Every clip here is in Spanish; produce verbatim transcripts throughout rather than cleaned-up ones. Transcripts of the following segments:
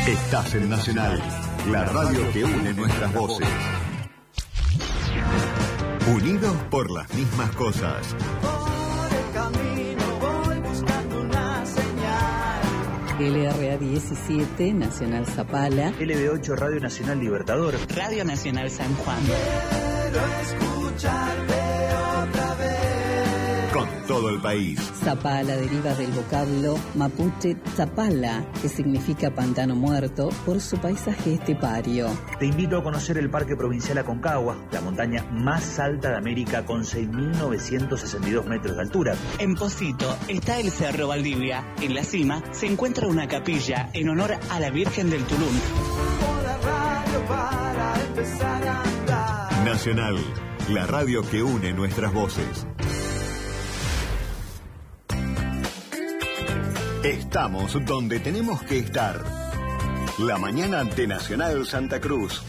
Estás en Nacional, la radio que une nuestras voces. Unidos por las mismas cosas. Por el camino voy buscando una señal. L R A diecisiete, Nacional Zapala. L B ocho, Radio Nacional Libertador. Radio Nacional San Juan. Quiero escucharte otra vez. Con todo el país. Zapala deriva del vocablo mapuche Zapala, que significa pantano muerto, por su paisaje estepario. Te invito a conocer el Parque Provincial Aconcagua, la montaña más alta de América con seis mil novecientos sesenta y dos metros de altura. En Pocito está el Cerro Valdivia. En la cima se encuentra una capilla en honor a la Virgen del Tulum. Por la radio para empezar a andar. Nacional, la radio que une nuestras voces. Estamos donde tenemos que estar. La mañana de Nacional Santa Cruz.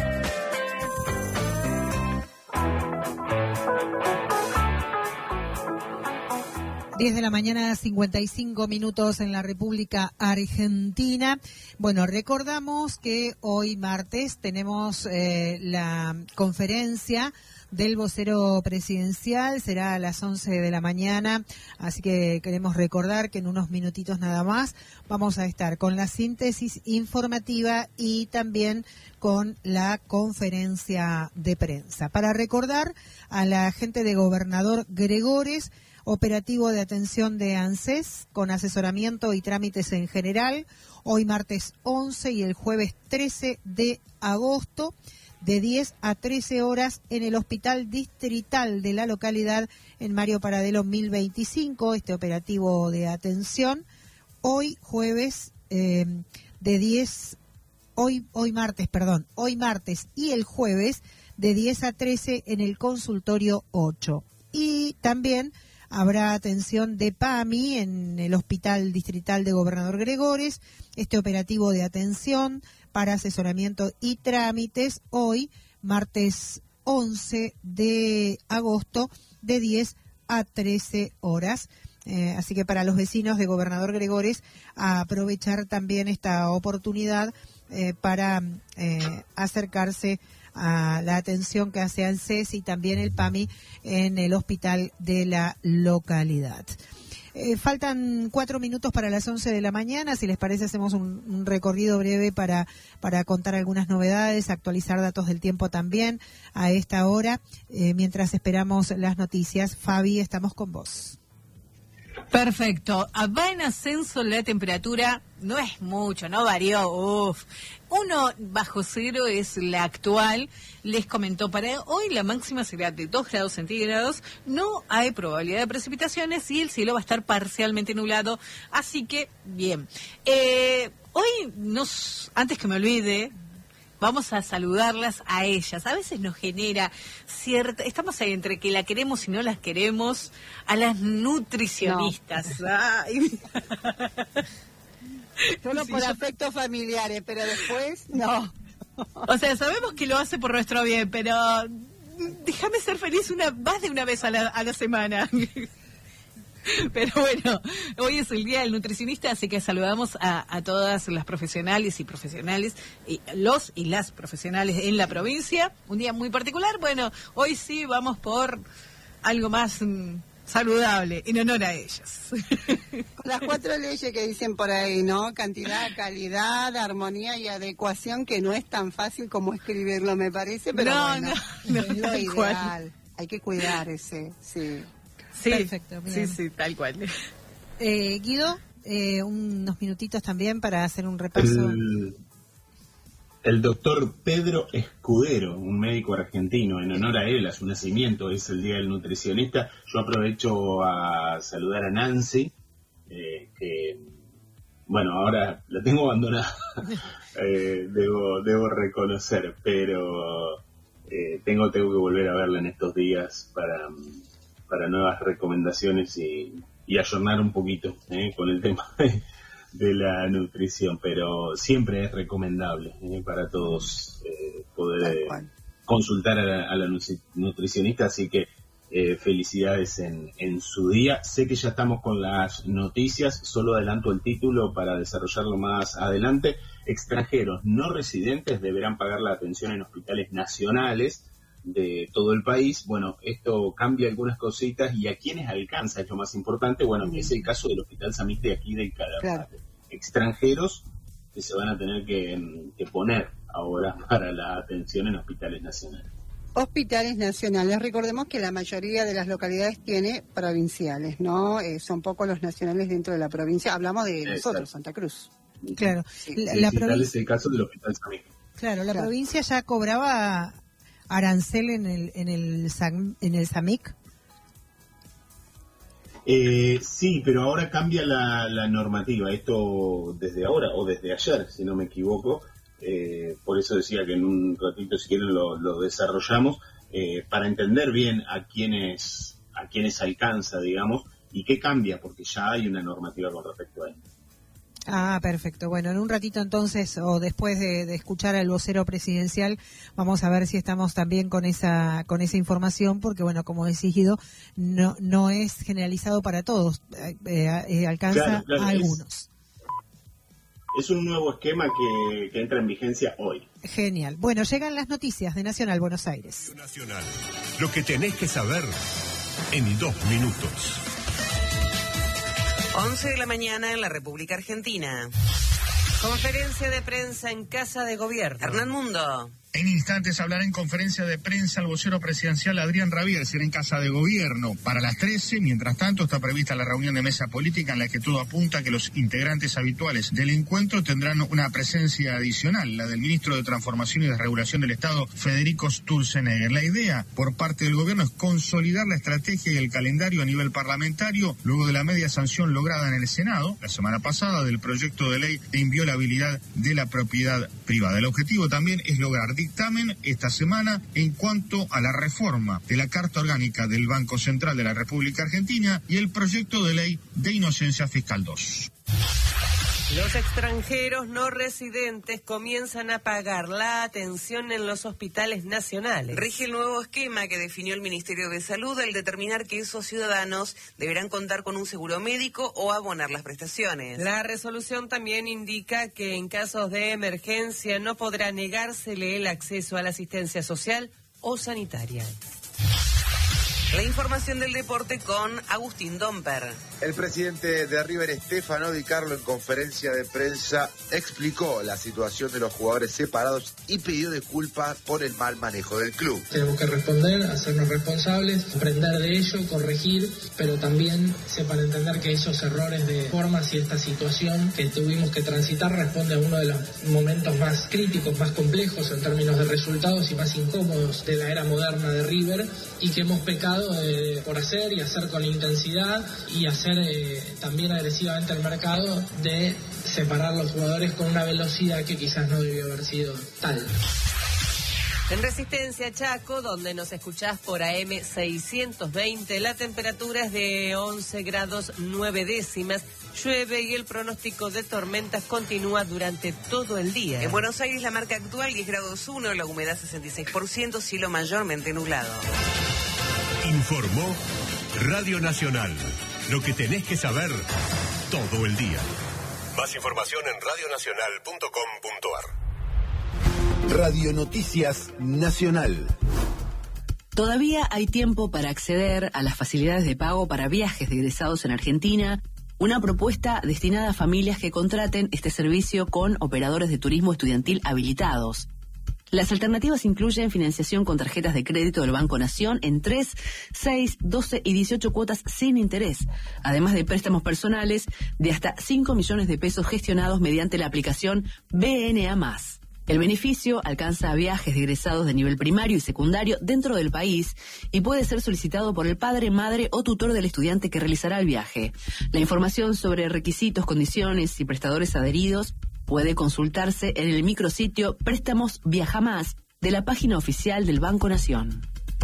diez de la mañana, cincuenta y cinco minutos en la República Argentina. Bueno, recordamos que hoy martes tenemos eh, la conferencia del vocero presidencial, será a las once de la mañana, así que queremos recordar que en unos minutitos nada más vamos a estar con la síntesis informativa y también con la conferencia de prensa. Para recordar a la gente de Gobernador Gregores, operativo de atención de ANSES con asesoramiento y trámites en general, hoy martes once y el jueves trece de agosto, de diez a trece horas en el Hospital Distrital de la localidad en Mario Paradelo mil veinticinco, este operativo de atención. Hoy jueves eh, de diez, hoy, hoy martes, perdón, hoy martes y el jueves de diez a trece en el consultorio ocho. Y también habrá atención de PAMI en el Hospital Distrital de Gobernador Gregores, este operativo de atención para asesoramiento y trámites, hoy, martes once de agosto, de diez a trece horas. Eh, así que para los vecinos de Gobernador Gregores, a aprovechar también esta oportunidad eh, para eh, acercarse a la atención que hace ANSES y también el PAMI en el hospital de la localidad. Eh, faltan cuatro minutos para las once de la mañana. Si les parece, hacemos un, un recorrido breve para, para contar algunas novedades, actualizar datos del tiempo también a esta hora. Eh, mientras esperamos las noticias, Fabi, estamos con vos. Perfecto. Va en ascenso la temperatura, no es mucho, no varió, uff. Uno bajo cero es la actual. Les comentó, para hoy la máxima será de dos grados centígrados, no hay probabilidad de precipitaciones y el cielo va a estar parcialmente nublado, así que bien. Eh, hoy, nos, antes que me olvide, vamos a saludarlas a ellas. A veces nos genera cierta... Estamos ahí entre que la queremos y no las queremos. A las nutricionistas. No. Ay. Solo sí, por yo... afectos familiares, pero después no. O sea, sabemos que lo hace por nuestro bien, pero déjame ser feliz una más de una vez a la, a la semana. Pero bueno, hoy es el Día del Nutricionista, así que saludamos a, a todas las profesionales y profesionales, y los y las profesionales en la provincia. Un día muy particular. Bueno, hoy sí vamos por algo más mmm, saludable, en honor a ellas. Las cuatro leyes que dicen por ahí, ¿no? Cantidad, calidad, armonía y adecuación, que no es tan fácil como escribirlo, me parece, pero no, bueno, no, es no, lo ideal. cual. Hay que cuidar ese, sí. Sí, perfecto. Sí, sí, tal cual. Eh, Guido, eh, unos minutitos también para hacer un repaso. El, el doctor Pedro Escudero, un médico argentino, en honor a él, a su nacimiento, es el Día del Nutricionista. Yo aprovecho a saludar a Nancy, eh, que, bueno, ahora la tengo abandonada, eh, debo, debo reconocer, pero eh, tengo, tengo que volver a verla en estos días para... para nuevas recomendaciones y, y ayornar un poquito eh, con el tema de, de la nutrición, pero siempre es recomendable eh, para todos eh, poder eh, consultar a la, a la nutricionista, así que eh, felicidades en, en su día. Sé que ya estamos con las noticias, solo adelanto el título para desarrollarlo más adelante. Extranjeros no residentes deberán pagar la atención en hospitales nacionales de todo el país. Bueno, esto cambia algunas cositas y a quienes alcanza es lo más importante. Bueno, mm. es el caso del Hospital Samit de aquí del Calafate. Claro. Extranjeros que se van a tener que, que poner ahora para la atención en hospitales nacionales. Hospitales nacionales. Recordemos que la mayoría de las localidades tiene provinciales, ¿no? Eh, son pocos los nacionales dentro de la provincia. Hablamos de Exacto. nosotros, Santa Cruz. Claro. Sí, la, sí, la sí, provincia... es el caso del Hospital Samit. Claro, la claro. provincia ya cobraba arancel en el en el Sam, en el SAMIC. Eh, sí, pero ahora cambia la, la normativa. Esto desde ahora o desde ayer, si no me equivoco. Eh, por eso decía que en un ratito, si quieren, lo, lo desarrollamos eh, para entender bien a quiénes a quiénes alcanza, digamos, y qué cambia, porque ya hay una normativa con respecto a ello. Ah, perfecto. Bueno, en un ratito entonces, o después de, de escuchar al vocero presidencial, vamos a ver si estamos también con esa con esa información, porque bueno, como decís, Guido, no no es generalizado para todos, eh, eh, alcanza claro, claro, a algunos. Es... Es un nuevo esquema que, que entra en vigencia hoy. Genial. Bueno, llegan las noticias de Nacional Buenos Aires. Nacional. Lo que tenés que saber en dos minutos. once de la mañana en la República Argentina. Conferencia de prensa en Casa de Gobierno. Hernán Mundo. En instantes hablará en conferencia de prensa el vocero presidencial Adrián Rabier, será en Casa de Gobierno para las trece. Mientras tanto, está prevista la reunión de mesa política en la que todo apunta a que los integrantes habituales del encuentro tendrán una presencia adicional, la del ministro de Transformación y Desregulación del Estado, Federico Sturzenegger. La idea por parte del gobierno es consolidar la estrategia y el calendario a nivel parlamentario luego de la media sanción lograda en el Senado la semana pasada del proyecto de ley de inviolabilidad de la propiedad privada. El objetivo también es lograr dictamen esta semana en cuanto a la reforma de la Carta Orgánica del Banco Central de la República Argentina y el proyecto de ley de inocencia fiscal dos. Los extranjeros no residentes comienzan a pagar la atención en los hospitales nacionales. Rige el nuevo esquema que definió el Ministerio de Salud al determinar que esos ciudadanos deberán contar con un seguro médico o abonar las prestaciones. La resolución también indica que en casos de emergencia no podrá negársele el acceso a la asistencia social o sanitaria. La información del deporte con Agustín Domper. El presidente de River, Stefano Di Carlo, en conferencia de prensa explicó la situación de los jugadores separados y pidió disculpas por el mal manejo del club. Tenemos que responder, hacernos responsables, aprender de ello, corregir, pero también sepan entender que esos errores de formas y esta situación que tuvimos que transitar responde a uno de los momentos más críticos, más complejos en términos de resultados y más incómodos de la era moderna de River, y que hemos pecado de, por hacer y hacer con intensidad y hacer eh, también agresivamente al mercado de separar los jugadores con una velocidad que quizás no debió haber sido tal. En Resistencia Chaco, donde nos escuchás por A M seiscientos veinte, la temperatura es de once grados nueve décimas, llueve y el pronóstico de tormentas continúa durante todo el día. En Buenos Aires la marca actual diez grados uno, la humedad sesenta y seis por ciento, cielo mayormente nublado. Informó Radio Nacional. Lo que tenés que saber todo el día. Más información en radio nacional punto com punto a r. Radio Noticias Nacional. Todavía hay tiempo para acceder a las facilidades de pago para viajes de egresados en Argentina, una propuesta destinada a familias que contraten este servicio con operadores de turismo estudiantil habilitados. Las alternativas incluyen financiación con tarjetas de crédito del Banco Nación en tres, seis, doce y dieciocho cuotas sin interés, además de préstamos personales de hasta cinco millones de pesos gestionados mediante la aplicación B N A más. El beneficio alcanza a viajes de egresados de nivel primario y secundario dentro del país y puede ser solicitado por el padre, madre o tutor del estudiante que realizará el viaje. La información sobre requisitos, condiciones y prestadores adheridos puede consultarse en el micrositio Préstamos Viaja Más de la página oficial del Banco Nación.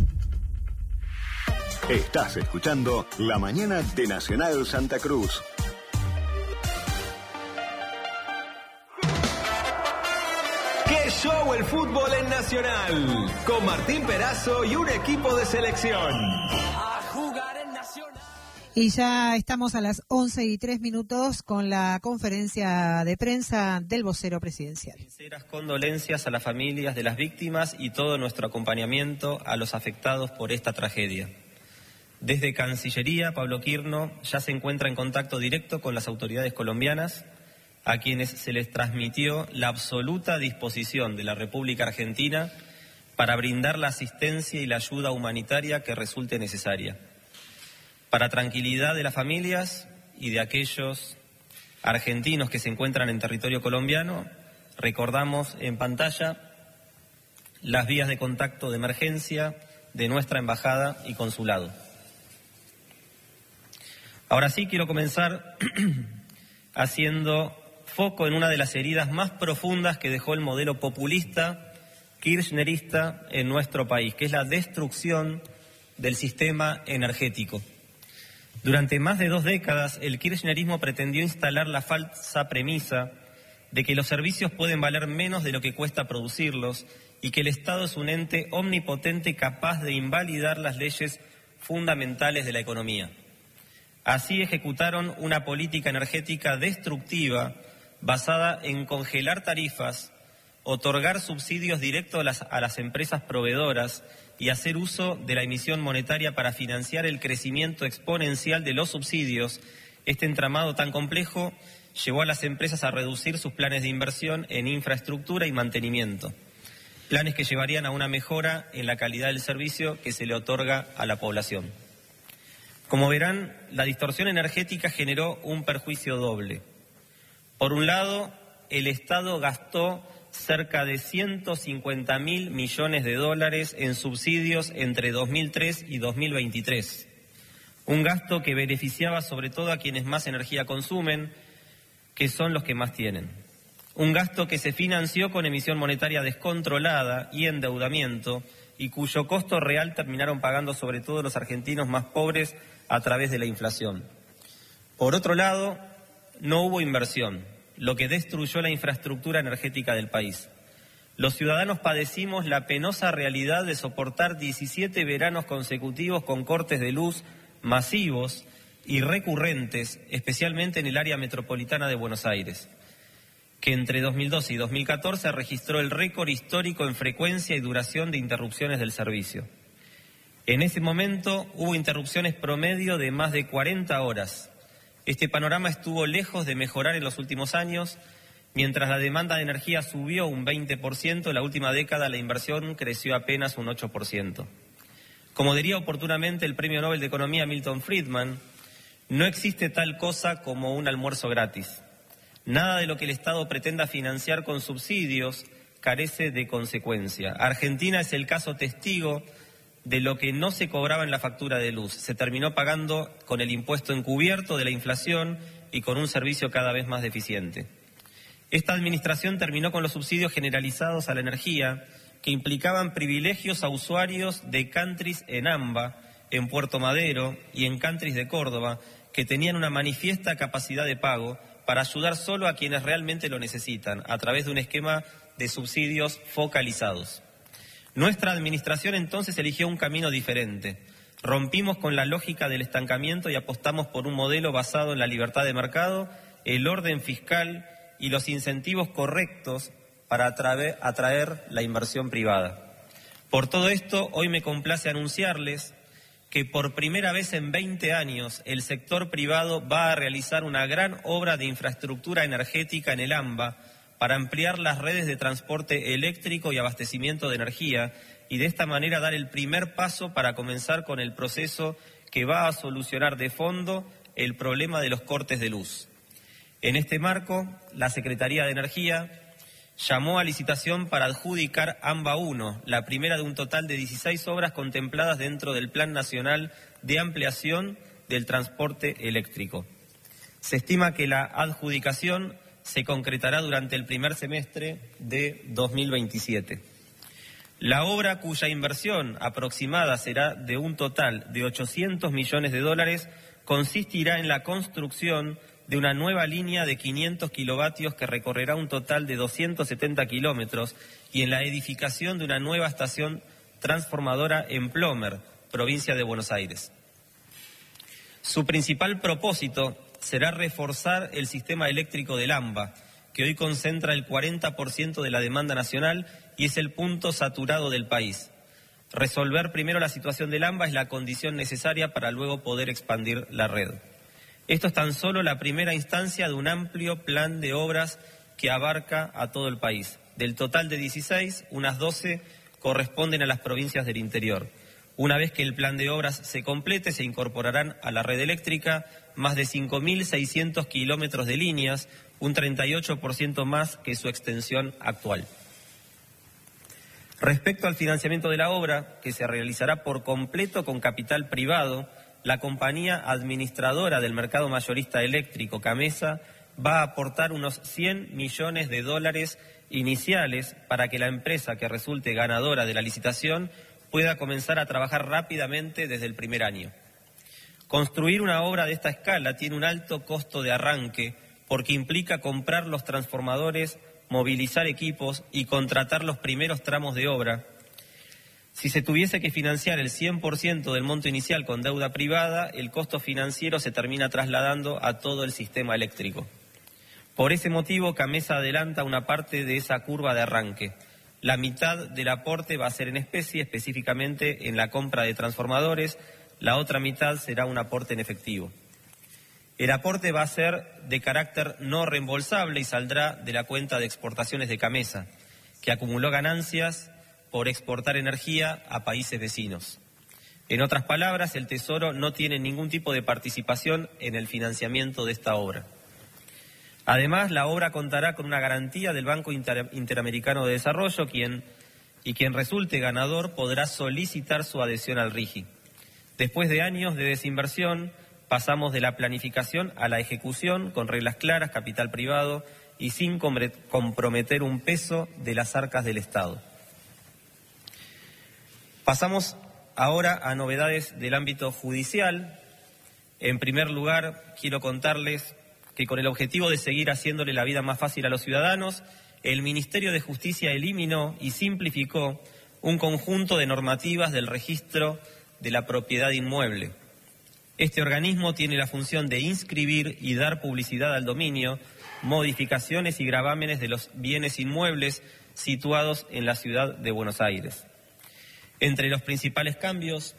Estás escuchando La Mañana de Nacional Santa Cruz. ¿Qué show el fútbol en Nacional, con Martín Perazo y un equipo de selección. A jugar en Nacional. Y ya estamos a las once y tres minutos con la conferencia de prensa del vocero presidencial. Sinceras condolencias a las familias de las víctimas y todo nuestro acompañamiento a los afectados por esta tragedia. Desde Cancillería, Pablo Quirno ya se encuentra en contacto directo con las autoridades colombianas, a quienes se les transmitió la absoluta disposición de la República Argentina para brindar la asistencia y la ayuda humanitaria que resulte necesaria. Para tranquilidad de las familias y de aquellos argentinos que se encuentran en territorio colombiano, recordamos en pantalla las vías de contacto de emergencia de nuestra embajada y consulado. Ahora sí quiero comenzar haciendo foco en una de las heridas más profundas que dejó el modelo populista kirchnerista en nuestro país, que es la destrucción del sistema energético. Durante más de dos décadas, el kirchnerismo pretendió instalar la falsa premisa de que los servicios pueden valer menos de lo que cuesta producirlos y que el Estado es un ente omnipotente capaz de invalidar las leyes fundamentales de la economía. Así ejecutaron una política energética destructiva basada en congelar tarifas, otorgar subsidios directos a las, a las empresas proveedoras y hacer uso de la emisión monetaria para financiar el crecimiento exponencial de los subsidios. Este entramado tan complejo llevó a las empresas a reducir sus planes de inversión en infraestructura y mantenimiento, planes que llevarían a una mejora en la calidad del servicio que se le otorga a la población. Como verán, la distorsión energética generó un perjuicio doble. Por un lado, el Estado gastó cerca de ciento cincuenta mil millones de dólares en subsidios entre dos mil tres y dos mil veintitrés. Un gasto que beneficiaba sobre todo a quienes más energía consumen, que son los que más tienen. Un gasto que se financió con emisión monetaria descontrolada y endeudamiento, y cuyo costo real terminaron pagando sobre todo los argentinos más pobres a través de la inflación. Por otro lado, no hubo inversión, lo que destruyó la infraestructura energética del país. Los ciudadanos padecimos la penosa realidad de soportar diecisiete veranos consecutivos con cortes de luz masivos y recurrentes, especialmente en el área metropolitana de Buenos Aires, que entre dos mil doce y dos mil catorce registró el récord histórico en frecuencia y duración de interrupciones del servicio. En ese momento hubo interrupciones promedio de más de cuarenta horas. Este panorama estuvo lejos de mejorar en los últimos años. Mientras la demanda de energía subió un veinte por ciento, en la última década la inversión creció apenas un ocho por ciento. Como diría oportunamente el Premio Nobel de Economía Milton Friedman, no existe tal cosa como un almuerzo gratis. Nada de lo que el Estado pretenda financiar con subsidios carece de consecuencia. Argentina es el caso testigo de lo que no se cobraba en la factura de luz. Se terminó pagando con el impuesto encubierto de la inflación y con un servicio cada vez más deficiente. Esta administración terminó con los subsidios generalizados a la energía, que implicaban privilegios a usuarios de countries en AMBA, en Puerto Madero y en countries de Córdoba, que tenían una manifiesta capacidad de pago para ayudar solo a quienes realmente lo necesitan, a través de un esquema de subsidios focalizados. Nuestra administración entonces eligió un camino diferente. Rompimos con la lógica del estancamiento y apostamos por un modelo basado en la libertad de mercado, el orden fiscal y los incentivos correctos para atraer, atraer la inversión privada. Por todo esto, hoy me complace anunciarles que por primera vez en veinte años el sector privado va a realizar una gran obra de infraestructura energética en el AMBA para ampliar las redes de transporte eléctrico y abastecimiento de energía y de esta manera dar el primer paso para comenzar con el proceso que va a solucionar de fondo el problema de los cortes de luz. En este marco, la Secretaría de Energía llamó a licitación para adjudicar AMBA uno, la primera de un total de dieciséis obras contempladas dentro del Plan Nacional de Ampliación del Transporte Eléctrico. Se estima que la adjudicación se concretará durante el primer semestre de dos mil veintisiete. La obra, cuya inversión aproximada será de un total de ochocientos millones de dólares, consistirá en la construcción de una nueva línea de quinientos kilovatios que recorrerá un total de doscientos setenta kilómetros y en la edificación de una nueva estación transformadora en Plomer, provincia de Buenos Aires. Su principal propósito será reforzar el sistema eléctrico del AMBA, que hoy concentra el cuarenta por ciento de la demanda nacional y es el punto saturado del país. Resolver primero la situación del AMBA es la condición necesaria para luego poder expandir la red. Esto es tan solo la primera instancia de un amplio plan de obras que abarca a todo el país. Del total de dieciséis, unas doce corresponden a las provincias del interior. Una vez que el plan de obras se complete, se incorporarán a la red eléctrica más de cinco mil seiscientos kilómetros de líneas, un treinta y ocho por ciento más que su extensión actual. Respecto al financiamiento de la obra, que se realizará por completo con capital privado, la compañía administradora del mercado mayorista eléctrico, Camesa, va a aportar unos cien millones de dólares iniciales para que la empresa que resulte ganadora de la licitación pueda comenzar a trabajar rápidamente desde el primer año. Construir una obra de esta escala tiene un alto costo de arranque porque implica comprar los transformadores, movilizar equipos y contratar los primeros tramos de obra. Si se tuviese que financiar el cien por ciento del monto inicial con deuda privada, el costo financiero se termina trasladando a todo el sistema eléctrico. Por ese motivo, Camesa adelanta una parte de esa curva de arranque. La mitad del aporte va a ser en especie, específicamente en la compra de transformadores. La otra mitad será un aporte en efectivo. El aporte va a ser de carácter no reembolsable y saldrá de la cuenta de exportaciones de Camesa, que acumuló ganancias por exportar energía a países vecinos. En otras palabras, el Tesoro no tiene ningún tipo de participación en el financiamiento de esta obra. Además, la obra contará con una garantía del Banco Inter- Interamericano de Desarrollo, quien, y quien resulte ganador podrá solicitar su adhesión al RIGI. Después de años de desinversión, pasamos de la planificación a la ejecución con reglas claras, capital privado y sin comprometer un peso de las arcas del Estado. Pasamos ahora a novedades del ámbito judicial. En primer lugar, quiero contarles que con el objetivo de seguir haciéndole la vida más fácil a los ciudadanos, el Ministerio de Justicia eliminó y simplificó un conjunto de normativas del registro de la propiedad inmueble. Este organismo tiene la función de inscribir y dar publicidad al dominio, modificaciones y gravámenes de los bienes inmuebles situados en la ciudad de Buenos Aires. Entre los principales cambios,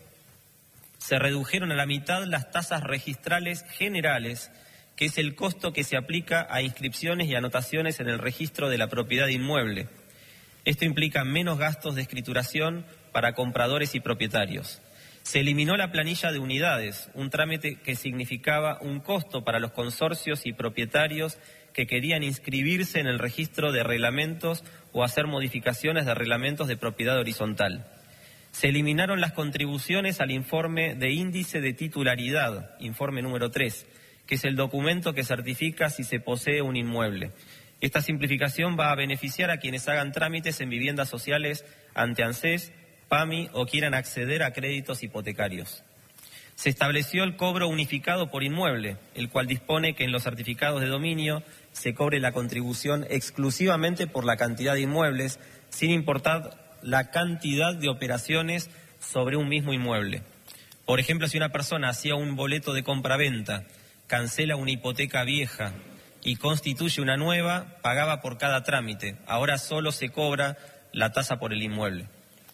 se redujeron a la mitad las tasas registrales generales, que es el costo que se aplica a inscripciones y anotaciones en el registro de la propiedad inmueble. Esto implica menos gastos de escrituración para compradores y propietarios. Se eliminó la planilla de unidades, un trámite que significaba un costo para los consorcios y propietarios que querían inscribirse en el registro de reglamentos o hacer modificaciones de reglamentos de propiedad horizontal. Se eliminaron las contribuciones al informe de índice de titularidad, informe número tres, que es el documento que certifica si se posee un inmueble. Esta simplificación va a beneficiar a quienes hagan trámites en viviendas sociales ante ANSES, PAMI o quieran acceder a créditos hipotecarios. Se estableció el cobro unificado por inmueble, el cual dispone que en los certificados de dominio se cobre la contribución exclusivamente por la cantidad de inmuebles, sin importar la cantidad de operaciones sobre un mismo inmueble. Por ejemplo, si una persona hacía un boleto de compra-venta, cancela una hipoteca vieja y constituye una nueva, pagaba por cada trámite. Ahora solo se cobra la tasa por el inmueble.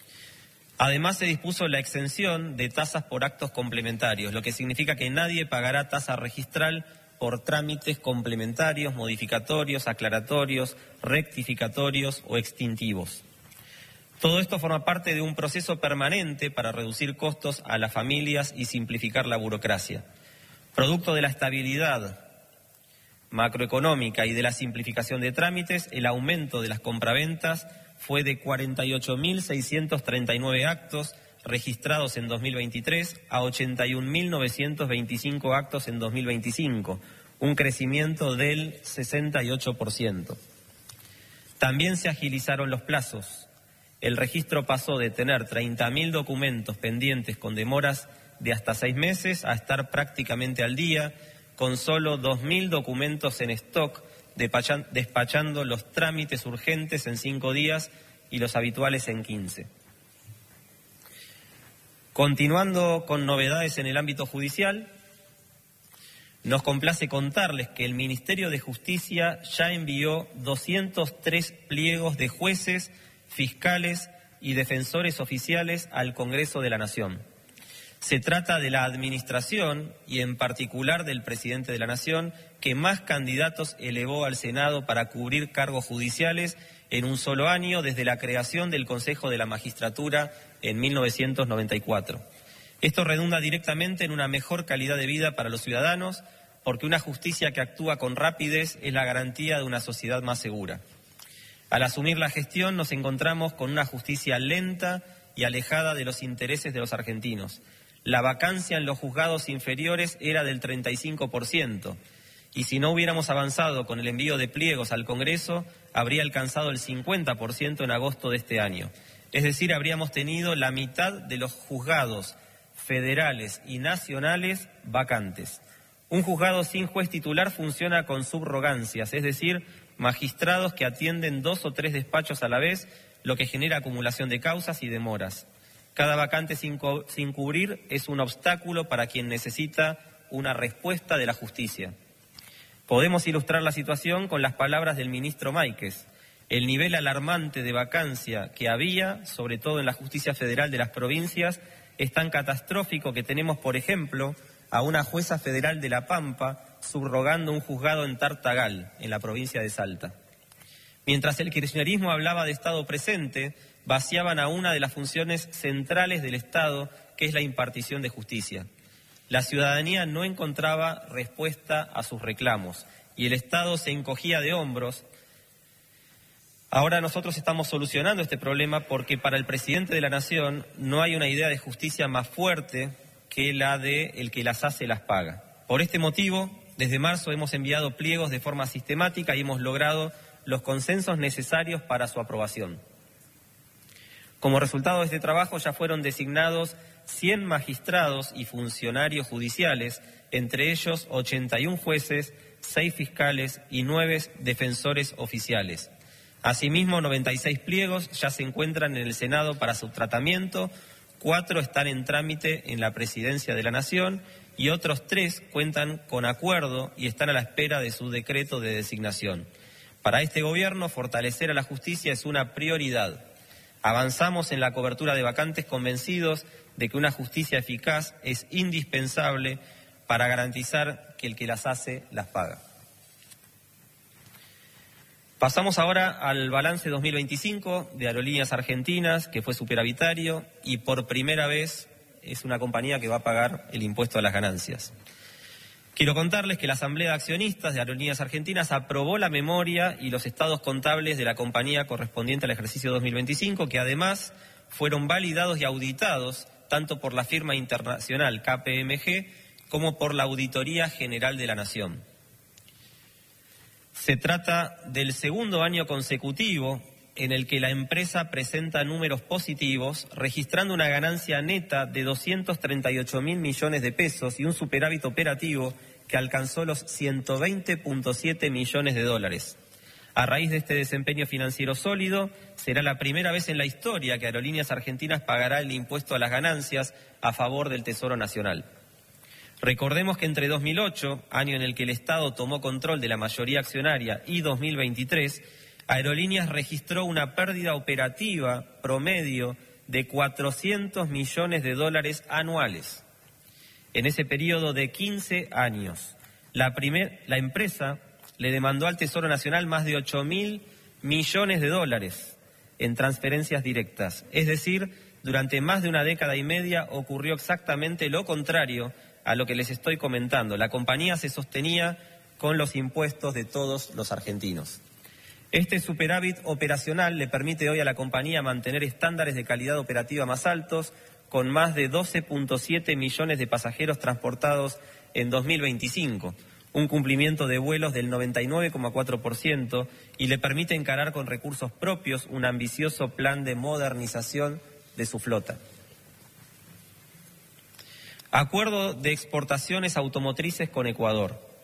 Además, se dispuso la exención de tasas por actos complementarios, lo que significa que nadie pagará tasa registral por trámites complementarios, modificatorios, aclaratorios, rectificatorios o extintivos. Todo esto forma parte de un proceso permanente para reducir costos a las familias y simplificar la burocracia. Producto de la estabilidad macroeconómica y de la simplificación de trámites, el aumento de las compraventas fue de cuarenta y ocho mil seiscientos treinta y nueve actos registrados en dos mil veintitrés a ochenta y un mil novecientos veinticinco actos en dos mil veinticinco, un crecimiento del sesenta y ocho por ciento. También se agilizaron los plazos. El registro pasó de tener treinta mil documentos pendientes con demoras de hasta seis meses a estar prácticamente al día, con solo dos mil documentos en stock, despachando los trámites urgentes en cinco días y los habituales en quince. Continuando con novedades en el ámbito judicial, nos complace contarles que el Ministerio de Justicia ya envió doscientos tres pliegos de jueces, fiscales y defensores oficiales al Congreso de la Nación. Se trata de la administración y en particular del presidente de la Nación que más candidatos elevó al Senado para cubrir cargos judiciales en un solo año desde la creación del Consejo de la Magistratura en mil novecientos noventa y cuatro. Esto redunda directamente en una mejor calidad de vida para los ciudadanos porque una justicia que actúa con rapidez es la garantía de una sociedad más segura. Al asumir la gestión nos encontramos con una justicia lenta y alejada de los intereses de los argentinos. La vacancia en los juzgados inferiores era del treinta y cinco por ciento y si no hubiéramos avanzado con el envío de pliegos al Congreso, habría alcanzado el cincuenta por ciento en agosto de este año. Es decir, habríamos tenido la mitad de los juzgados federales y nacionales vacantes. Un juzgado sin juez titular funciona con subrogancias, es decir, magistrados que atienden dos o tres despachos a la vez, lo que genera acumulación de causas y demoras. Cada vacante sin, co- sin cubrir es un obstáculo para quien necesita una respuesta de la justicia. Podemos ilustrar la situación con las palabras del ministro Máiquez. El nivel alarmante de vacancia que había, sobre todo en la justicia federal de las provincias, es tan catastrófico que tenemos, por ejemplo, a una jueza federal de La Pampa subrogando un juzgado en Tartagal, en la provincia de Salta. Mientras el kirchnerismo hablaba de Estado presente, vaciaban a una de las funciones centrales del Estado, que es la impartición de justicia. La ciudadanía no encontraba respuesta a sus reclamos y el Estado se encogía de hombros. Ahora nosotros estamos solucionando este problema porque para el presidente de la Nación no hay una idea de justicia más fuerte que la de el que las hace las paga. Por este motivo, desde marzo hemos enviado pliegos de forma sistemática y hemos logrado los consensos necesarios para su aprobación. Como resultado de este trabajo ya fueron designados cien magistrados y funcionarios judiciales, entre ellos ochenta y un jueces, seis fiscales y nueve defensores oficiales. Asimismo, noventa y seis pliegos ya se encuentran en el Senado para su tratamiento, cuatro están en trámite en la Presidencia de la Nación y otros tres cuentan con acuerdo y están a la espera de su decreto de designación. Para este gobierno, fortalecer a la justicia es una prioridad. Avanzamos en la cobertura de vacantes convencidos de que una justicia eficaz es indispensable para garantizar que el que las hace las paga. Pasamos ahora al balance dos mil veinticinco de Aerolíneas Argentinas, que fue superavitario y por primera vez es una compañía que va a pagar el impuesto a las ganancias. Quiero contarles que la Asamblea de Accionistas de Aerolíneas Argentinas aprobó la memoria y los estados contables de la compañía correspondiente al ejercicio dos mil veinticinco, que además fueron validados y auditados tanto por la firma internacional K P M G como por la Auditoría General de la Nación. Se trata del segundo año consecutivo en el que la empresa presenta números positivos, registrando una ganancia neta de doscientos treinta y ocho mil millones de pesos y un superávit operativo que alcanzó los ciento veinte punto siete millones de dólares. A raíz de este desempeño financiero sólido, será la primera vez en la historia que Aerolíneas Argentinas pagará el impuesto a las ganancias a favor del Tesoro Nacional. Recordemos que entre dos mil ocho, año en el que el Estado tomó control de la mayoría accionaria, y dos mil veintitrés, Aerolíneas registró una pérdida operativa promedio de cuatrocientos millones de dólares anuales. En ese periodo de quince años, la, primer, la empresa le demandó al Tesoro Nacional más de ocho mil millones de dólares en transferencias directas. Es decir, durante más de una década y media ocurrió exactamente lo contrario a lo que les estoy comentando. La compañía se sostenía con los impuestos de todos los argentinos. Este superávit operacional le permite hoy a la compañía mantener estándares de calidad operativa más altos, con más de doce punto siete millones de pasajeros transportados en dos mil veinticinco, un cumplimiento de vuelos del noventa y nueve coma cuatro por ciento y le permite encarar con recursos propios un ambicioso plan de modernización de su flota. Acuerdo de exportaciones automotrices con Ecuador.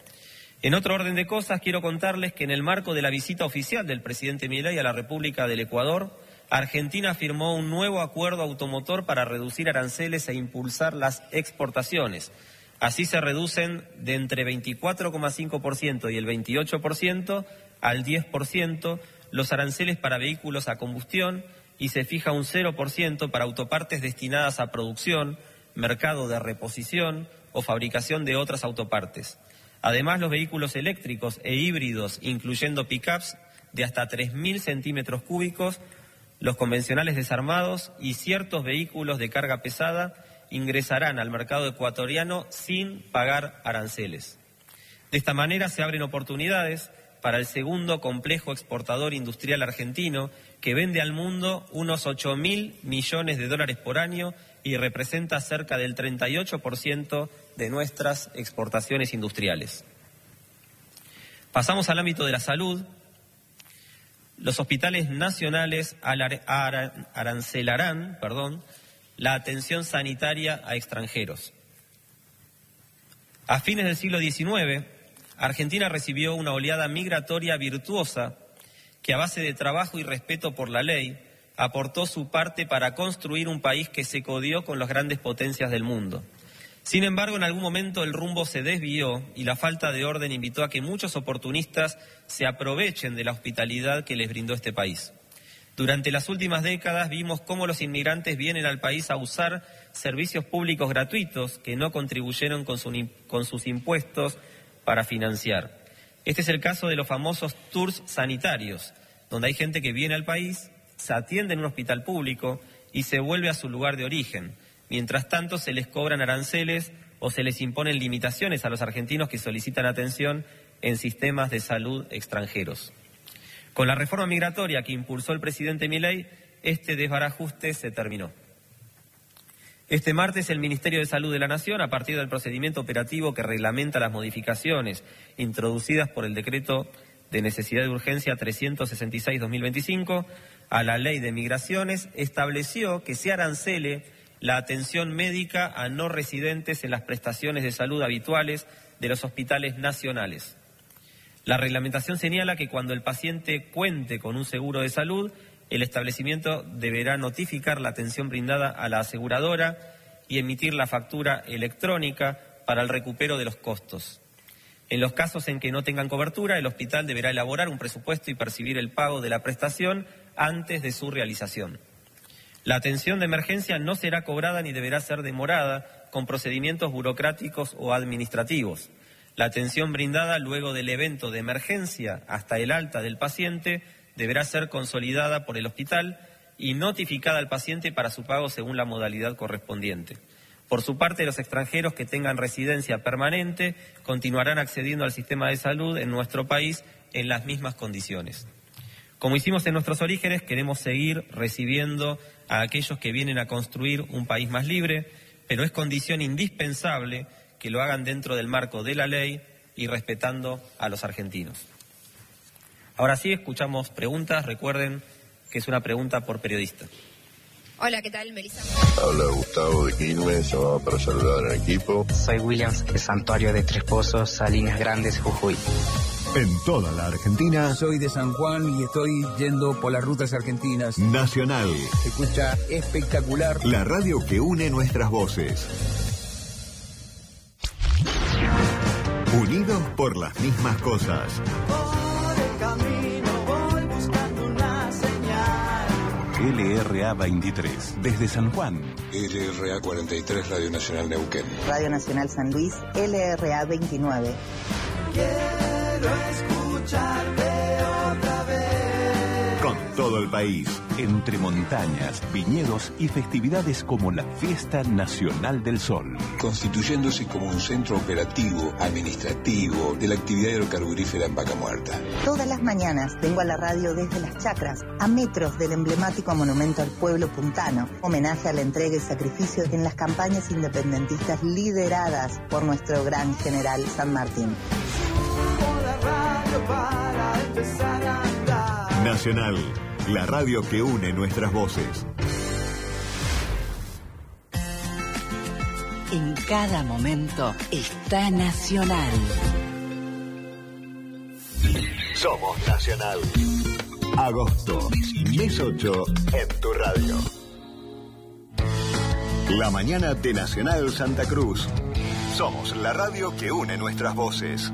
En otro orden de cosas, quiero contarles que en el marco de la visita oficial del presidente Milei a la República del Ecuador, Argentina firmó un nuevo acuerdo automotor para reducir aranceles e impulsar las exportaciones. Así se reducen de entre veinticuatro coma cinco por ciento y el veintiocho por ciento al diez por ciento los aranceles para vehículos a combustión y se fija un cero por ciento para autopartes destinadas a producción, mercado de reposición o fabricación de otras autopartes. Además, los vehículos eléctricos e híbridos, incluyendo pick-ups de hasta tres mil centímetros cúbicos, los convencionales desarmados y ciertos vehículos de carga pesada ingresarán al mercado ecuatoriano sin pagar aranceles. De esta manera se abren oportunidades para el segundo complejo exportador industrial argentino, que vende al mundo unos ocho mil millones de dólares por año y representa cerca del treinta y ocho por ciento de nuestras exportaciones industriales. Pasamos al ámbito de la salud. Los hospitales nacionales arancelarán, perdón, la atención sanitaria a extranjeros. A fines del siglo diecinueve, Argentina recibió una oleada migratoria virtuosa que, a base de trabajo y respeto por la ley, aportó su parte para construir un país que se codió con las grandes potencias del mundo. Sin embargo, en algún momento el rumbo se desvió y la falta de orden invitó a que muchos oportunistas se aprovechen de la hospitalidad que les brindó este país. Durante las últimas décadas vimos cómo los inmigrantes vienen al país a usar servicios públicos gratuitos que no contribuyeron con, su, con sus impuestos para financiar. Este es el caso de los famosos tours sanitarios, donde hay gente que viene al país, se atiende en un hospital público y se vuelve a su lugar de origen. Mientras tanto, se les cobran aranceles o se les imponen limitaciones a los argentinos que solicitan atención en sistemas de salud extranjeros. Con la reforma migratoria que impulsó el presidente Milei, este desbarajuste se terminó. Este martes, el Ministerio de Salud de la Nación, a partir del procedimiento operativo que reglamenta las modificaciones introducidas por el Decreto de Necesidad de Urgencia trescientos sesenta y seis barra dos mil veinticinco, a la Ley de Migraciones, estableció que se arancele la atención médica a no residentes en las prestaciones de salud habituales de los hospitales nacionales. La reglamentación señala que cuando el paciente cuente con un seguro de salud, el establecimiento deberá notificar la atención brindada a la aseguradora y emitir la factura electrónica para el recupero de los costos. En los casos en que no tengan cobertura, el hospital deberá elaborar un presupuesto y percibir el pago de la prestación antes de su realización. La atención de emergencia no será cobrada ni deberá ser demorada con procedimientos burocráticos o administrativos. La atención brindada luego del evento de emergencia hasta el alta del paciente deberá ser consolidada por el hospital y notificada al paciente para su pago según la modalidad correspondiente. Por su parte, los extranjeros que tengan residencia permanente continuarán accediendo al sistema de salud en nuestro país en las mismas condiciones. Como hicimos en nuestros orígenes, queremos seguir recibiendo a aquellos que vienen a construir un país más libre, pero es condición indispensable que lo hagan dentro del marco de la ley y respetando a los argentinos. Ahora sí, escuchamos preguntas. Recuerden que es una pregunta por periodista. Hola, ¿qué tal? Melissa. Habla Gustavo de Quilmes, llamado para saludar al equipo. Soy Williams, de Santuario de Tres Pozos, Salinas Grandes, Jujuy. En toda la Argentina. Soy de San Juan y estoy yendo por las rutas argentinas. Nacional. Se escucha espectacular. La radio que une nuestras voces. Unidos por las mismas cosas. Por el camino voy buscando una señal. L R A veintitrés, desde San Juan. L R A cuarenta y tres, Radio Nacional Neuquén. Radio Nacional San Luis, L R A veintinueve. Quiero escucharte otra vez. Con todo el país. Entre montañas, viñedos y festividades como la Fiesta Nacional del Sol. Constituyéndose como un centro operativo, administrativo, de la actividad hidrocarburífera en Vaca Muerta. Todas las mañanas vengo a la radio desde Las Chacras, a metros del emblemático monumento al pueblo puntano. Homenaje a la entrega y sacrificio en las campañas independentistas lideradas por nuestro gran general San Martín. Subo la radio para empezar a andar. Nacional. La radio que une nuestras voces. En cada momento está Nacional. Somos Nacional. Agosto, mes ocho, en tu radio. La mañana de Nacional Santa Cruz. Somos la radio que une nuestras voces.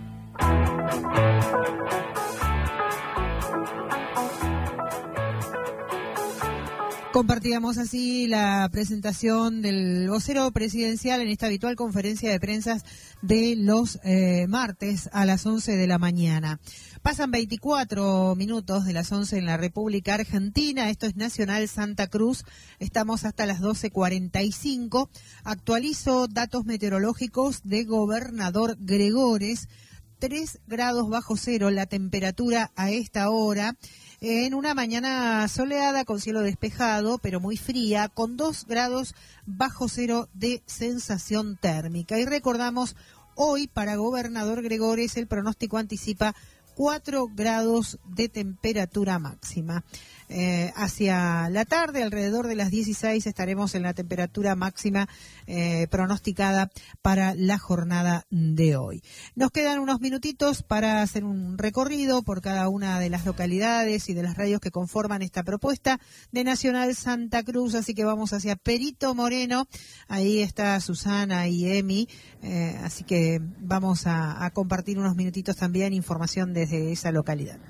Compartíamos así la presentación del vocero presidencial en esta habitual conferencia de prensa de los eh, martes a las once de la mañana. Pasan veinticuatro minutos de las once en la República Argentina. Esto es Nacional Santa Cruz. Estamos hasta las doce cuarenta y cinco. Actualizo datos meteorológicos de Gobernador Gregores. tres grados bajo cero la temperatura a esta hora. En una mañana soleada con cielo despejado, pero muy fría, con dos grados bajo cero de sensación térmica. Y recordamos, hoy para Gobernador Gregores el pronóstico anticipa cuatro grados de temperatura máxima. Eh, hacia la tarde, alrededor de las dieciséis, estaremos en la temperatura máxima eh, pronosticada para la jornada de hoy. Nos quedan unos minutitos para hacer un recorrido por cada una de las localidades y de las radios que conforman esta propuesta de Nacional Santa Cruz, así que vamos hacia Perito Moreno. Ahí está Susana y Emi, eh, así que vamos a, a compartir unos minutitos también información desde esa localidad.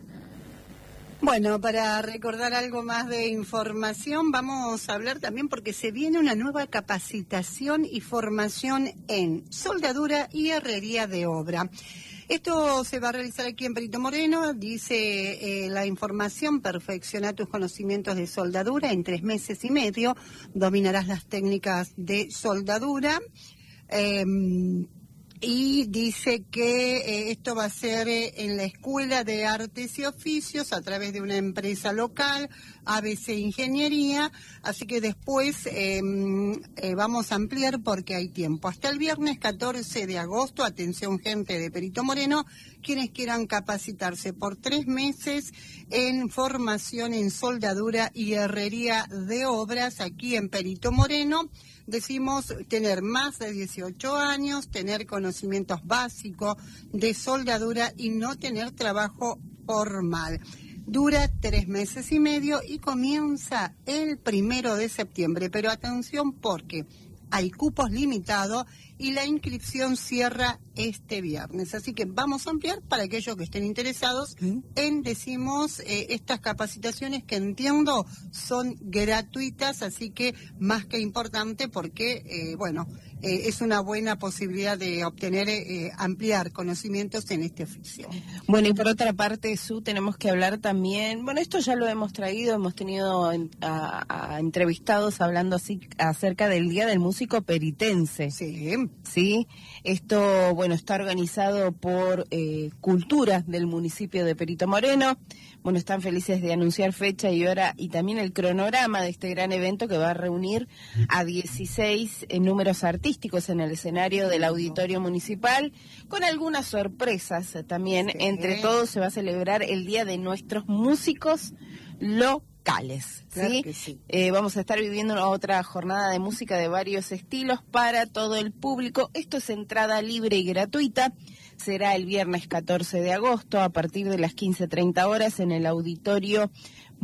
Bueno, para recordar algo más de información, vamos a hablar también porque se viene una nueva capacitación y formación en soldadura y herrería de obra. Esto se va a realizar aquí en Perito Moreno, dice eh, la información: perfecciona tus conocimientos de soldadura en tres meses y medio, dominarás las técnicas de soldadura. Eh, Y dice que eh, esto va a ser eh, en la Escuela de Artes y Oficios a través de una empresa local, A B C Ingeniería, así que después eh, eh, vamos a ampliar porque hay tiempo. Hasta el viernes catorce de agosto, atención gente de Perito Moreno, quienes quieran capacitarse por tres meses en formación en soldadura y herrería de obras aquí en Perito Moreno. Decimos tener más de dieciocho años, tener conocimientos básicos de soldadura y no tener trabajo formal. Dura tres meses y medio y comienza el primero de septiembre. Pero atención porque hay cupos limitados y la inscripción cierra este viernes. Así que vamos a ampliar para aquellos que estén interesados en, decimos, eh, estas capacitaciones que entiendo son gratuitas, así que más que importante porque, eh, bueno, eh, es una buena posibilidad de obtener, eh, ampliar conocimientos en este oficio. Bueno, y por otra parte, Su, tenemos que hablar también, bueno, esto ya lo hemos traído, hemos tenido en, a, a entrevistados hablando así acerca del Día del Músico Peritense. Sí. Sí, esto, bueno, está organizado por eh, Cultura del municipio de Perito Moreno. Bueno, están felices de anunciar fecha y hora y también el cronograma de este gran evento que va a reunir a dieciséis eh, números artísticos en el escenario del Auditorio Municipal, con algunas sorpresas eh, también. Sí. Entre todos se va a celebrar el Día de nuestros músicos locales. Locales, ¿sí? Claro que sí. Eh, vamos a estar viviendo una otra jornada de música de varios estilos para todo el público. Esto es entrada libre y gratuita. Será el viernes catorce de agosto a partir de las quince treinta horas en el Auditorio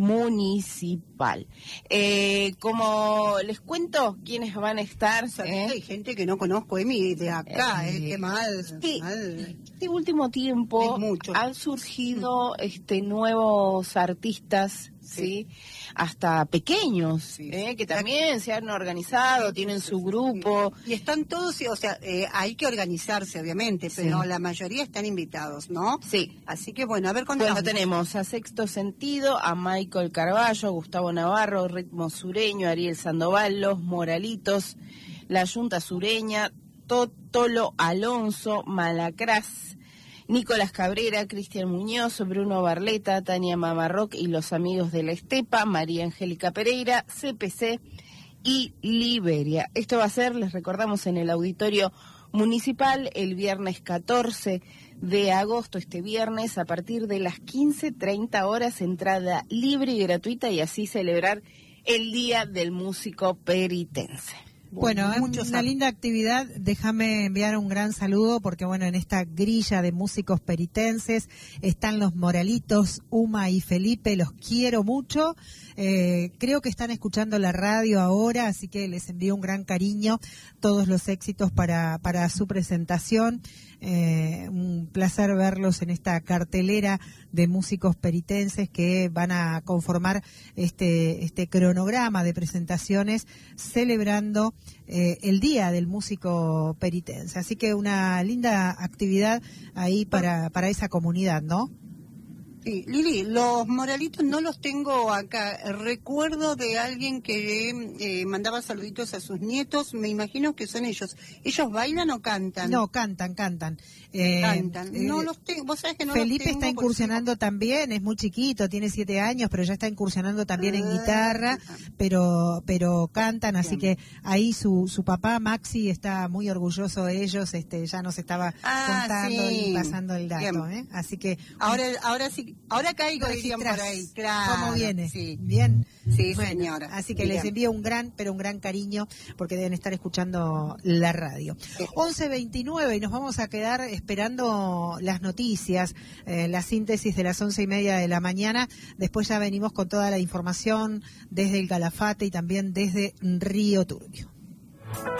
Municipal. Eh, como les cuento quiénes van a estar. ¿Eh? Hay gente que no conozco, Emi, de acá, eh, eh, qué mal. Sí, mal. Este último tiempo han surgido este nuevos artistas. Sí, hasta pequeños, sí, eh, que también se han organizado, sí, tienen su grupo. Y están todos, o sea, eh, hay que organizarse, obviamente, pero sí, la mayoría están invitados, ¿no? Sí. Así que, bueno, a ver cuándo. Bueno, vamos. Tenemos a Sexto Sentido, a Michael Carballo, Gustavo Navarro, Ritmo Sureño, Ariel Sandoval, Los Moralitos, La Yunta Sureña, Totolo Alonso, Malacrás, Nicolás Cabrera, Cristian Muñoz, Bruno Barleta, Tania Mamarroc y los Amigos de la Estepa, María Angélica Pereira, C P C y Liberia. Esto va a ser, les recordamos, en el Auditorio Municipal el viernes catorce de agosto, este viernes, a partir de las quince treinta horas, entrada libre y gratuita, y así celebrar el Día del Músico Peritense. Bueno, es muchos una años. linda actividad. Déjame enviar un gran saludo porque, bueno, en esta grilla de músicos peritenses están los Moralitos, Uma y Felipe. Los quiero mucho. Eh, creo que están escuchando la radio ahora, así que les envío un gran cariño. Todos los éxitos para, para su presentación. Eh, un placer verlos en esta cartelera de músicos peritenses que van a conformar este, este cronograma de presentaciones celebrando eh, el Día del Músico Peritense. Así que una linda actividad ahí para, para esa comunidad, ¿no? Sí, Lili, los Moralitos no los tengo acá. Recuerdo de alguien que eh, mandaba saluditos a sus nietos. Me imagino que son ellos. ¿Ellos bailan o cantan? No, cantan, cantan. Eh, Cantan. No eh, los tengo. Vos sabés que no Felipe los tengo está incursionando porque... también, es muy chiquito, tiene siete años, pero ya está incursionando también en Ah, guitarra, pero pero cantan, así Bien. que ahí su su papá Maxi está muy orgulloso de ellos, este ya nos estaba Ah, contando sí. y pasando el dato, Bien. ¿eh? Así que Ahora, ahora sí, ahora caigo, dirían por registrás ahí. Claro. cómo viene, Sí, bien. sí Bueno, señora. así que Bien. les envío un gran, pero un gran cariño porque deben estar escuchando la radio. once veintinueve y nos vamos a quedar esperando las noticias, eh, la síntesis de las once y media de la mañana. Después ya venimos con toda la información desde el Calafate y también desde Río Turbio.